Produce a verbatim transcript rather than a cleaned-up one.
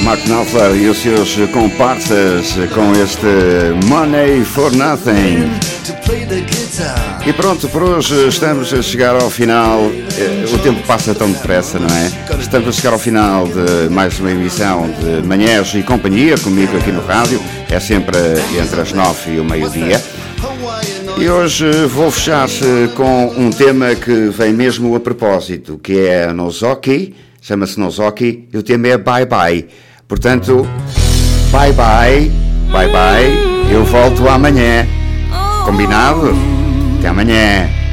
Mark Knopfler e os seus comparsas com este Money for Nothing. E pronto, por hoje estamos a chegar ao final. O tempo passa tão depressa, não é? Estamos a chegar ao final de mais uma emissão de Manhãs e Companhia, comigo aqui no rádio. É sempre entre as nove e o meio-dia. E hoje vou fechar com um tema que vem mesmo a propósito, que é Nozoki, chama-se Nozoki, e o tema é Bye Bye. Portanto, bye bye, bye bye, eu volto amanhã. Combinado? Até amanhã.